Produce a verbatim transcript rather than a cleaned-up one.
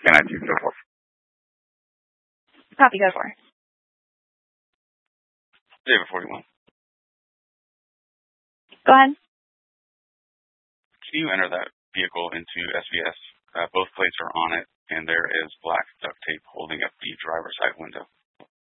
Can I do so forth? Copy, go for it. David forty-one. Go ahead. Can you enter that vehicle into S V S? Uh, both plates are on it, and there is black duct tape holding up the driver's side window.